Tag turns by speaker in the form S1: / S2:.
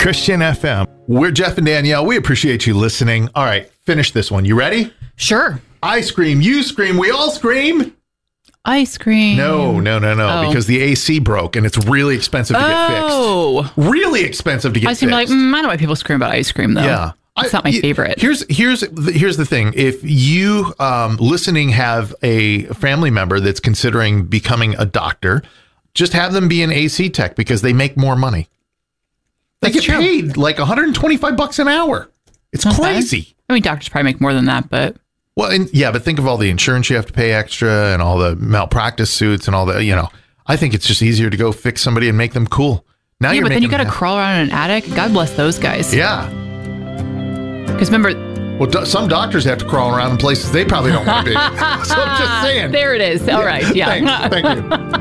S1: Christian FM. We're Jeff and Danielle. We appreciate you listening. All right, finish this one. You ready?
S2: Sure.
S1: I scream, you scream, we all scream.
S2: Ice cream.
S1: No, because the AC broke and it's really expensive to get fixed. Really expensive to get fixed.
S2: I seem like, I don't know why people scream about ice cream, though.
S1: Yeah.
S2: It's not my favorite.
S1: Here's the thing. If you listening have a family member that's considering becoming a doctor, just have them be an AC tech because they make more money. They get paid like $125 an hour. It's crazy.
S2: Bad. I mean, doctors probably make more than that, but.
S1: Well, but think of all the insurance you have to pay extra and all the malpractice suits and all that, I think it's just easier to go fix somebody and make them cool. Now
S2: but then you got to crawl around in an attic. God bless those guys.
S1: Yeah.
S2: Because remember.
S1: Well, some doctors have to crawl around in places they probably don't want to be. So I'm just saying.
S2: There it is. All right. Yeah.
S1: Thanks. Thank you.